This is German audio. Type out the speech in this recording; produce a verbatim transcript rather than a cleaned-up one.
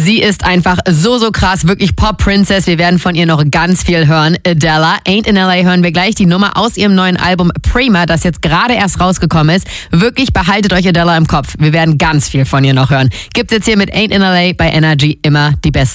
Sie ist einfach so, so krass, wirklich Pop-Princess. Wir werden von ihr noch ganz viel hören. Adele, Ain't in L A hören wir gleich. Die Nummer aus ihrem neuen Album Prima, das jetzt gerade erst rausgekommen ist. Wirklich, behaltet euch Adele im Kopf. Wir werden ganz viel von ihr noch hören. Gibt's jetzt hier mit Ain't in L A bei Energy immer die besten